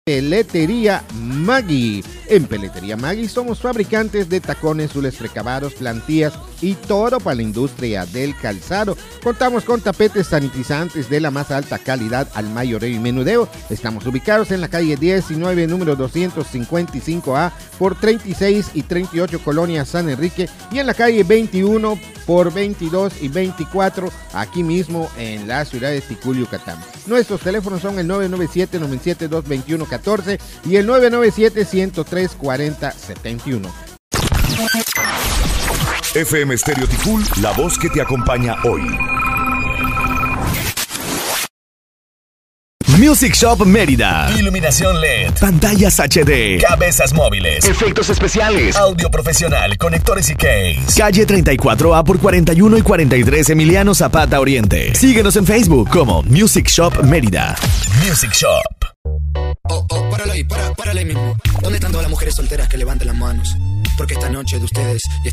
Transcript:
Peletería Maggi. En Peletería Maggi somos fabricantes de tacones, zules precabados, plantillas y todo para la industria del calzado. Contamos con tapetes sanitizantes de la más alta calidad al mayoreo y menudeo. Estamos ubicados en la calle 19, número 255A, por 36 y 38, Colonia San Enrique, y en la calle 21 por 22 y 24, aquí mismo en la ciudad de Ticul, Yucatán. Nuestros teléfonos son el 997-972-2114 y el 997-103-4071. FM Estéreo Ticul, la voz que te acompaña hoy. Music Shop Mérida. Iluminación LED. Pantallas HD. Cabezas móviles. Efectos especiales. Audio profesional. Conectores y case. Calle 34A por 41 y 43 Emiliano Zapata Oriente. Síguenos en Facebook como Music Shop Mérida. Music Shop. Párale ahí mismo. ¿Dónde están todas las mujeres solteras que levanten las manos? Porque esta noche de ustedes